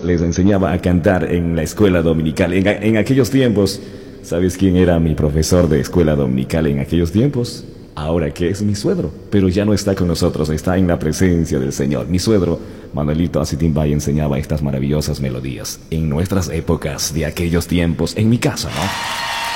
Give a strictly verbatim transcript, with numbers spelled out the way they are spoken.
les enseñaba a cantar en la escuela dominical. En, en aquellos tiempos, ¿sabes quién era mi profesor de escuela dominical en aquellos tiempos? Ahora que es mi suegro, pero ya no está con nosotros, está en la presencia del Señor. Mi suegro, Manuelito Acitimbay, enseñaba estas maravillosas melodías en nuestras épocas de aquellos tiempos, en mi casa, ¿no?